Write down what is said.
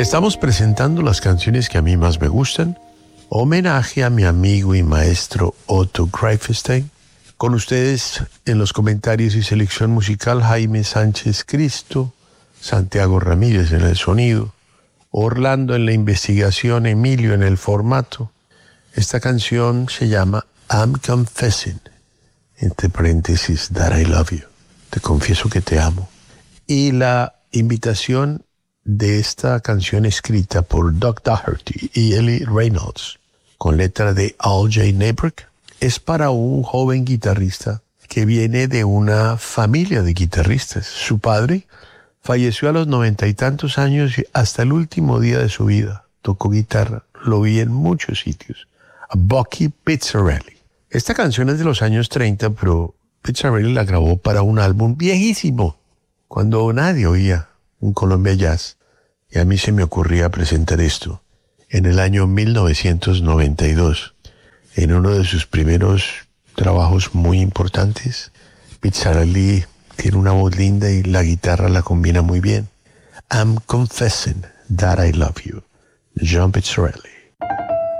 Estamos presentando las canciones que a mí más me gustan. Homenaje a mi amigo y maestro Otto Greifenstein. Con ustedes en los comentarios y selección musical Jaime Sánchez Cristo, Santiago Ramírez en el sonido, Orlando en la investigación, Emilio en el formato. Esta canción se llama I'm Confessing, entre paréntesis, that I love you. Te confieso que te amo. Y la invitación de esta canción escrita por Doug Doherty y Ellie Reynolds, con letra de Al J. Nebrick, es para un joven guitarrista que viene de una familia de guitarristas. Su padre falleció a los 90 y tantos años y hasta el último día de su vida tocó guitarra. Lo vi en muchos sitios. A Bucky Pizzarelli. Esta canción es de los años 30, pero Pizzarelli la grabó para un álbum viejísimo, cuando nadie oía un Colombia Jazz. Y a mí se me ocurría presentar esto en el año 1992, en uno de sus primeros trabajos muy importantes. Pizzarelli tiene una voz linda y la guitarra la combina muy bien. I'm Confessing That I Love You, John Pizzarelli.